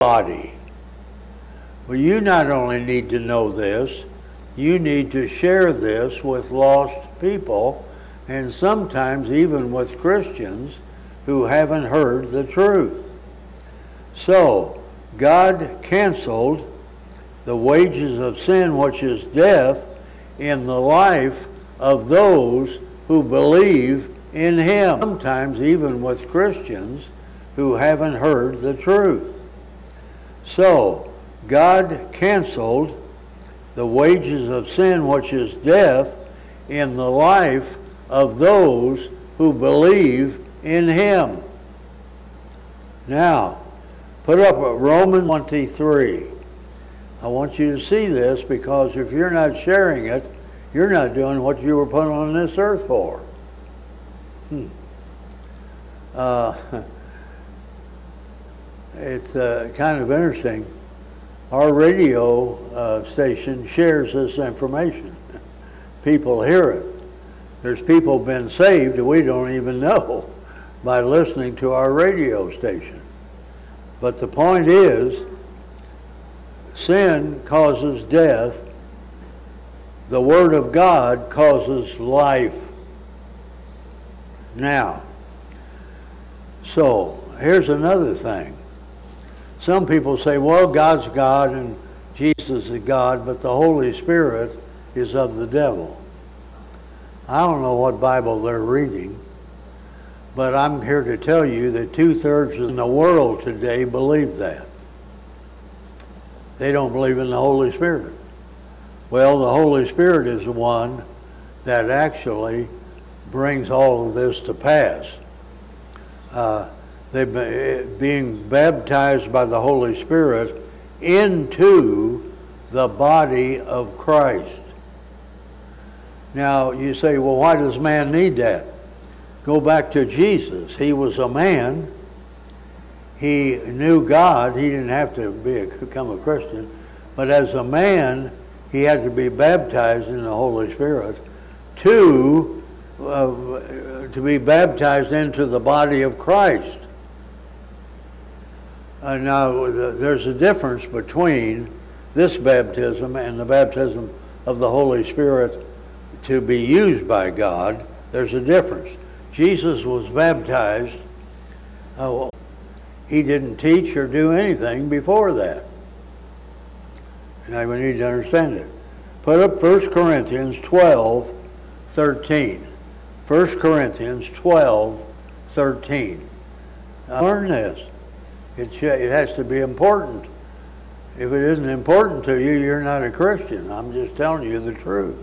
body. Well, you not only need to know this, you need to share this with lost people, and sometimes even with Christians who haven't heard the truth. So, God canceled the wages of sin, which is death, in the life of those who believe in Him. Sometimes even with Christians who haven't heard the truth. So, God canceled the wages of sin, which is death, in the life of those who believe in Him. Now, put up Romans 23. I want you to see this, because if you're not sharing it, you're not doing what you were put on this earth for. It's kind of interesting. Our radio station shares this information. People hear it. There's people been saved that we don't even know by listening to our radio station. But the point is, sin causes death. The Word of God causes life. Now, so here's another thing. Some people say, well, God's God and Jesus is God, but the Holy Spirit is of the devil. I don't know what Bible they're reading, but I'm here to tell you that 2/3 in the world today believe that. They don't believe in the Holy Spirit. Well, the Holy Spirit is the one that actually brings all of this to pass. They're being baptized by the Holy Spirit into the body of Christ. Now, you say, well, why does man need that? Go back to Jesus. He was a man. He knew God. He didn't have to become a Christian. But as a man, he had to be baptized in the Holy Spirit to be baptized into the body of Christ. Now, there's a difference between this baptism and the baptism of the Holy Spirit to be used by God. There's a difference. Jesus was baptized. He didn't teach or do anything before that. Now we need to understand it. Put up 1 Corinthians 12:13. 1 Corinthians 12:13. Learn this. It has to be important. If it isn't important to you, you're not a Christian. I'm just telling you the truth.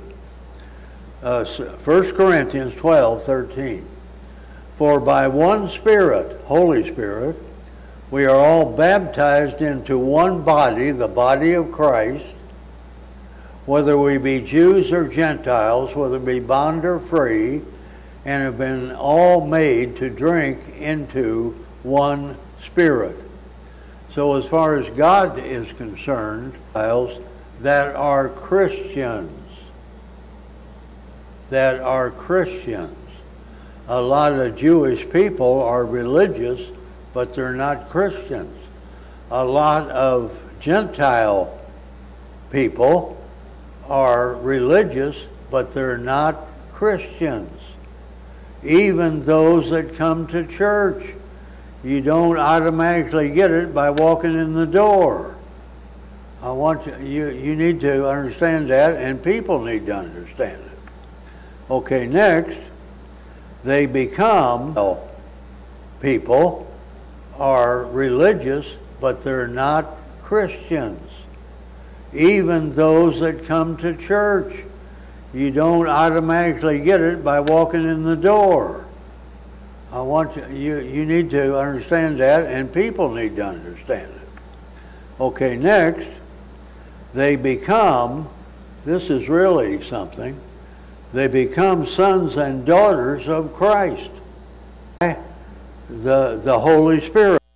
1 Corinthians 12:13. For by one Spirit, Holy Spirit, we are all baptized into one body, the body of Christ, whether we be Jews or Gentiles, whether we be bond or free, and have been all made to drink into one Spirit. So as far as God is concerned, that are Christians, a lot of Jewish people are religious, but they're not Christians. A lot of Gentile people are religious, but they're not Christians. Even those that come to church, you don't automatically get it by walking in the door. I want you need to understand that, and people need to understand it. Okay, next, they become people are religious, but they're not Christians. Even those that come to church, you don't automatically get it by walking in the door. I want you need to understand that, and people need to understand it. Okay, next, they become, this is really something, they become sons and daughters of Christ. The Holy Spirit.